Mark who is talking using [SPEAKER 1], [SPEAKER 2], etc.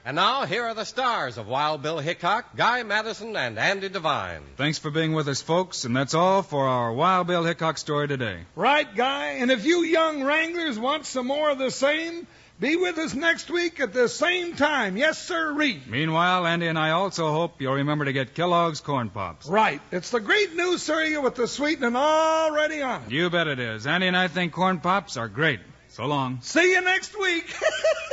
[SPEAKER 1] And now, here are the stars of Wild Bill Hickok, Guy Madison, and Andy Devine.
[SPEAKER 2] Thanks for being with us, folks, and that's all for our Wild Bill Hickok story today.
[SPEAKER 3] Right, Guy, and if you young wranglers want some more of the same, be with us next week at the same time. Yes, sir-ree.
[SPEAKER 2] Meanwhile, Andy and I also hope you'll remember to get Kellogg's Corn Pops.
[SPEAKER 3] Right. It's the great new cereal with the sweetening already on it.
[SPEAKER 2] You bet it is. Andy and I think Corn Pops are great. So long.
[SPEAKER 3] See you next week.